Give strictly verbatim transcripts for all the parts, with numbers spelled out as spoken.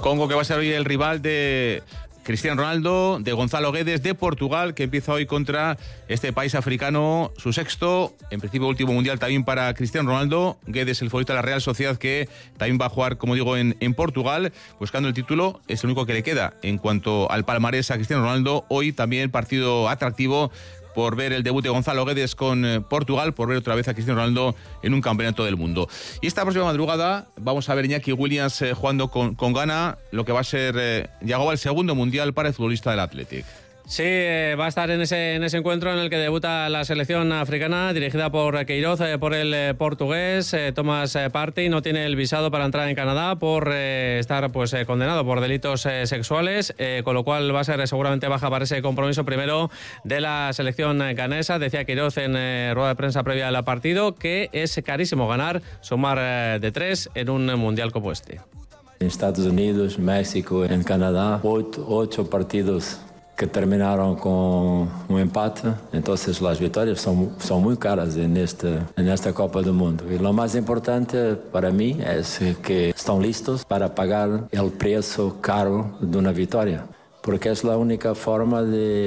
Congo, que va a ser hoy el rival de Cristiano Ronaldo, de Gonzalo Guedes, de Portugal, que empieza hoy contra este país africano, su sexto, en principio último mundial también para Cristiano Ronaldo. Guedes, el favorito de la Real Sociedad, que también va a jugar, como digo, en, en Portugal, buscando el título. Es el único que le queda en cuanto al palmarés a Cristiano Ronaldo. Hoy también partido atractivo por ver el debut de Gonzalo Guedes con eh, Portugal, por ver otra vez a Cristiano Ronaldo en un campeonato del mundo. Y esta próxima madrugada vamos a ver Iñaki Williams eh, jugando con, con Ghana, lo que va a ser eh, llegó al segundo mundial para el futbolista del Athletic. Sí, va a estar en ese, en ese encuentro en el que debuta la selección africana, dirigida por Queiroz, eh, por el eh, portugués. Eh, Thomas eh, Partey no tiene el visado para entrar en Canadá por eh, estar pues eh, condenado por delitos eh, sexuales, eh, con lo cual va a ser eh, seguramente baja para ese compromiso primero de la selección ganesa. Decía Queiroz en eh, rueda de prensa previa al partido que es carísimo ganar, sumar eh, de tres en un mundial como este. En Estados Unidos, México, en Canadá, ocho, ocho partidos que terminaron con un empate, entonces las victorias son, son muy caras en, este, en esta Copa del Mundo. Y lo más importante para mí es que están listos para pagar el precio caro de una victoria, porque es la única forma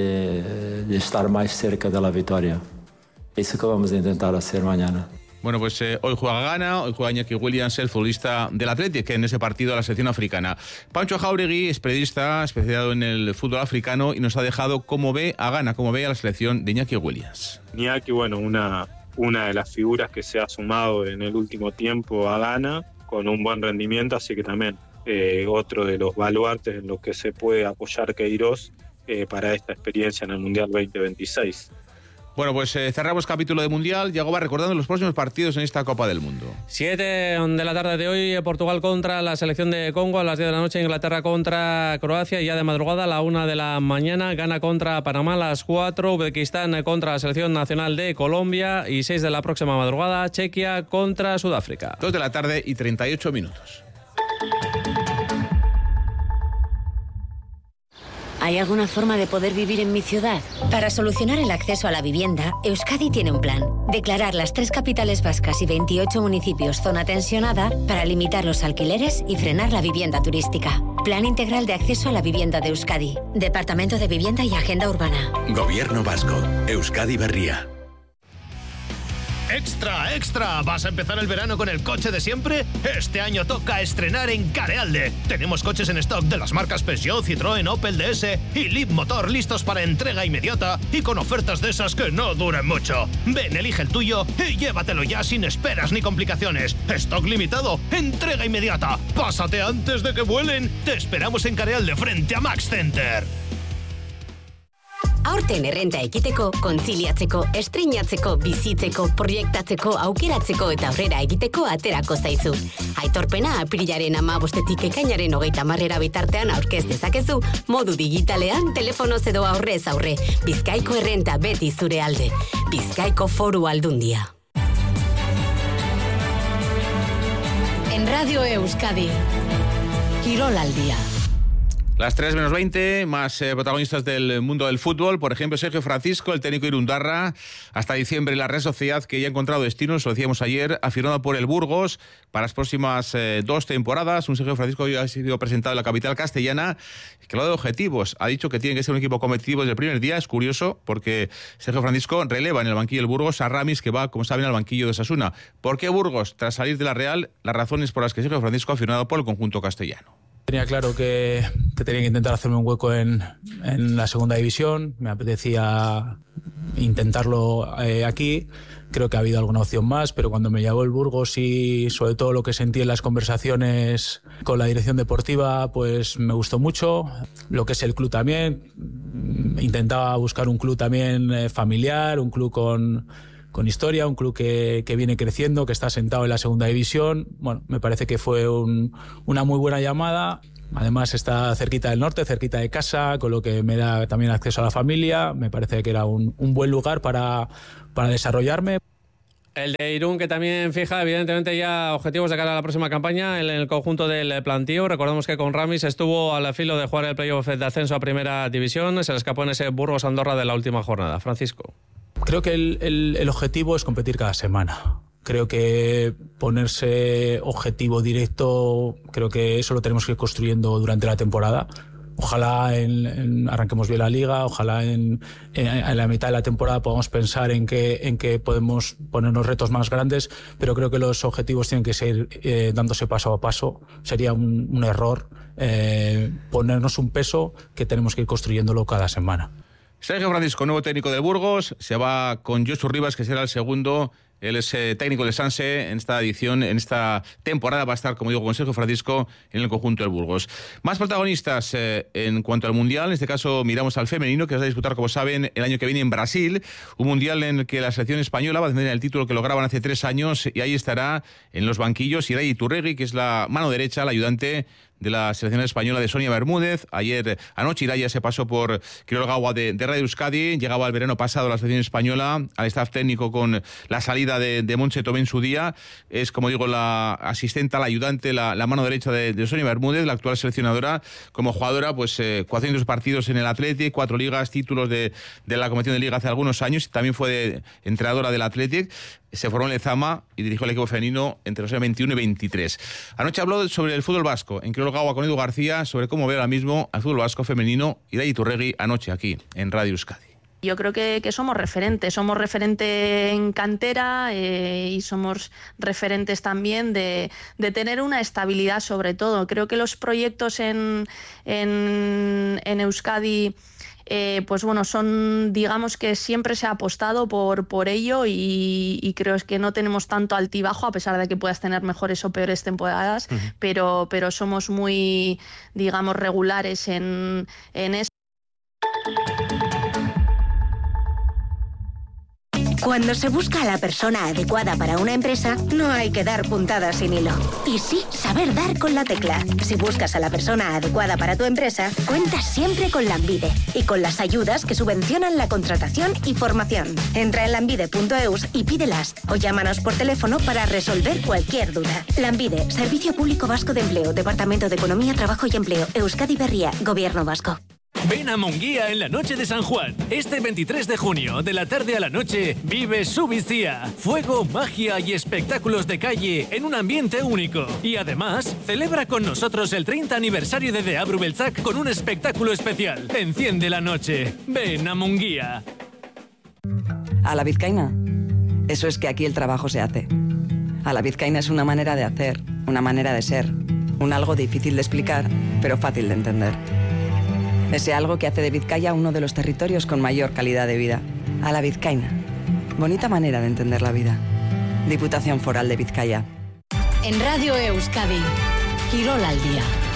de, de estar más cerca de la victoria. Eso que vamos a intentar hacer mañana. Bueno, pues eh, hoy juega Ghana, hoy juega Iñaki Williams, el futbolista del Athletic, que en ese partido a la selección africana. Pancho Jauregui es periodista especializado en el fútbol africano y nos ha dejado cómo ve a Ghana, cómo ve a la selección de Iñaki Williams. Iñaki, bueno, una, una de las figuras que se ha sumado en el último tiempo a Ghana con un buen rendimiento, así que también eh, otro de los baluartes en los que se puede apoyar Queiroz eh, para esta experiencia en el Mundial veinte veintiséis. Bueno, pues eh, cerramos capítulo de Mundial. Yago va recordando los próximos partidos en esta Copa del Mundo. siete de la tarde de hoy, Portugal contra la selección de Congo. A las diez de la noche, Inglaterra contra Croacia. Y ya de madrugada, a la una de la mañana, Ghana contra Panamá. A las cuatro, Uzbekistán contra la selección nacional de Colombia. Y seis de la próxima madrugada, Chequia contra Sudáfrica. dos de la tarde y treinta y ocho minutos. ¿Hay alguna forma de poder vivir en mi ciudad? Para solucionar el acceso a la vivienda, Euskadi tiene un plan. Declarar las tres capitales vascas y veintiocho municipios zona tensionada para limitar los alquileres y frenar la vivienda turística. Plan Integral de Acceso a la Vivienda de Euskadi. Departamento de Vivienda y Agenda Urbana. Gobierno Vasco. Euskadi Berria. ¡Extra, extra! ¿Vas a empezar el verano con el coche de siempre? Este año toca estrenar en Carealde. Tenemos coches en stock de las marcas Peugeot, Citroën, Opel, D S y Leapmotor listos para entrega inmediata y con ofertas de esas que no duren mucho. Ven, elige el tuyo y llévatelo ya sin esperas ni complicaciones. Stock limitado, entrega inmediata. Pásate antes de que vuelen. Te esperamos en Carealde frente a Max Center. Aurten errenta ekiteko, kontziliatzeko, estreinatzeko, bizitzeko, proiektatzeko, aukeratzeko eta aurrera egiteko aterako zaizu. Aitorpena apirilaren hamabostetik ekainaren hogeita hamarrera bitartean aurkez dezakezu, modu digitalean, telefonoz edo aurrez aurre. Bizkaiko errenta beti zure alde. Bizkaiko Foru Aldundia. En Radio Euskadi, Kirol al día. Las tres menos veinte, más eh, protagonistas del mundo del fútbol. Por ejemplo, Sergio Francisco, el técnico Irundarra, hasta diciembre la Real Sociedad, que ya ha encontrado destinos, lo decíamos ayer, afirmado por el Burgos para las próximas eh, dos temporadas. Un Sergio Francisco que ha sido presentado en la capital castellana, que lo de objetivos. Ha dicho que tiene que ser un equipo competitivo desde el primer día. Es curioso porque Sergio Francisco releva en el banquillo del Burgos a Ramis, que va, como saben, al banquillo de Osasuna. ¿Por qué Burgos, tras salir de la Real? Las razones por las que Sergio Francisco ha firmado por el conjunto castellano. Tenía claro que, que tenía que intentar hacerme un hueco en, en la segunda división. Me apetecía intentarlo eh, aquí. Creo que ha habido alguna opción más, pero cuando me llamó el Burgos y sobre todo lo que sentí en las conversaciones con la dirección deportiva, pues me gustó mucho. Lo que es el club también. Intentaba buscar un club también eh, familiar, un club con... con historia, un club que, que viene creciendo, que está sentado en la segunda división. Bueno, me parece que fue un, una muy buena llamada. Además está cerquita del norte, cerquita de casa, con lo que me da también acceso a la familia. Me parece que era un, un buen lugar para, para desarrollarme. El de Irún, que también fija, evidentemente, ya objetivos de cara a la próxima campaña en el conjunto del plantío. Recordemos que con Ramis estuvo al filo de jugar el playoff de ascenso a Primera División. Se le escapó en ese Burgos-Andorra de la última jornada. Francisco. Creo que el, el, el objetivo es competir cada semana. Creo que ponerse objetivo directo, creo que eso lo tenemos que ir construyendo durante la temporada. Ojalá en, en arranquemos bien la liga, ojalá en, en, en la mitad de la temporada podamos pensar en que, en que podemos ponernos retos más grandes, pero creo que los objetivos tienen que seguir eh, dándose paso a paso. Sería un, un error eh, ponernos un peso que tenemos que ir construyéndolo cada semana. Sergio Francisco, nuevo técnico del Burgos, se va con Josu Rivas, que será el segundo. Él es eh, técnico del Sanse en esta edición, en esta temporada va a estar, como digo, con Sergio Francisco en el conjunto del Burgos. Más protagonistas eh, en cuanto al Mundial, en este caso miramos al femenino, que se va a disputar, como saben, el año que viene en Brasil, un Mundial en el que la selección española va a tener el título que lograban hace tres años y ahí estará en los banquillos Irai Iturregui, que es la mano derecha, la ayudante de la selección española de Sonia Bermúdez. Ayer, anoche, Iraya se pasó por Quirol Gaua de, de Radio Euskadi. Llegaba el verano pasado la selección española al staff técnico con la salida de, de Montse Tomé en su día. Es, como digo, la asistenta, la ayudante, la, la mano derecha de, de Sonia Bermúdez, la actual seleccionadora. Como jugadora, pues eh, cuatrocientos partidos en el Athletic, cuatro ligas, títulos de, de la competición de liga hace algunos años. También fue de, entrenadora del Athletic. Se formó en Lezama y dirigió el equipo femenino entre los años veintiuno y veintitrés. Anoche habló sobre el fútbol vasco en Quirol Gaua con Edu García, sobre cómo ve ahora mismo al fútbol vasco femenino. Irai Iturregui anoche aquí en Radio Euskadi. Yo creo que, que somos referentes, somos referente en cantera eh, y somos referentes también de, de tener una estabilidad sobre todo. Creo que los proyectos en, en, en Euskadi... Eh, pues bueno, son, digamos que siempre se ha apostado por, por ello y, y creo es que no tenemos tanto altibajo, a pesar de que puedas tener mejores o peores temporadas, uh-huh. pero, pero somos muy, digamos, regulares en, en eso. Cuando se busca a la persona adecuada para una empresa, no hay que dar puntadas sin hilo. Y sí, saber dar con la tecla. Si buscas a la persona adecuada para tu empresa, cuentas siempre con Lanbide y con las ayudas que subvencionan la contratación y formación. Entra en lanbide punto eus y pídelas o llámanos por teléfono para resolver cualquier duda. Lanbide, Servicio Público Vasco de Empleo, Departamento de Economía, Trabajo y Empleo, Euskadi Berria, Gobierno Vasco. Ven a Munguía en la noche de San Juan. Este veintitrés de junio, de la tarde a la noche, vive Subizia. Fuego, magia y espectáculos de calle en un ambiente único. Y además, celebra con nosotros el treinta aniversario de The Abru Beltzak con un espectáculo especial. Enciende la noche. Ven a Munguía. A la vizcaína. Eso es que aquí el trabajo se hace. A la vizcaína es una manera de hacer, una manera de ser. Un algo difícil de explicar, pero fácil de entender. Ese algo que hace de Vizcaya uno de los territorios con mayor calidad de vida. A la vizcaína. Bonita manera de entender la vida. Diputación Foral de Vizcaya. En Radio Euskadi, Quirol al día.